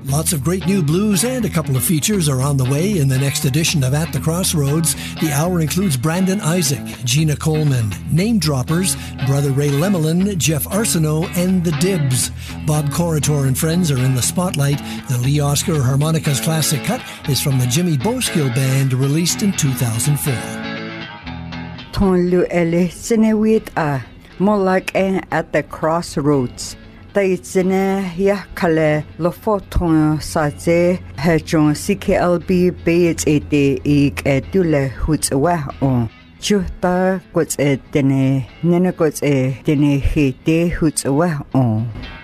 Lots of great new blues and a couple of features are on the way in the next edition of At the Crossroads. The hour includes Brandon Isaac, Gina Coleman, Name Droppers, Brother Ray Lemelin, Jeff Arsenault, and The Dibs. Bob Corritor and friends are in the spotlight. The Lee Oscar Harmonicas Classic Cut is from the Jimmy Boskill Band, released in 2004. Ton lu ele sinewit a molak At the Crossroads. Taitsine ya kale lofoton saze hejon CKLB beits ete ik edule hutwa on chuta gots etene nene gots etene hete hutwa on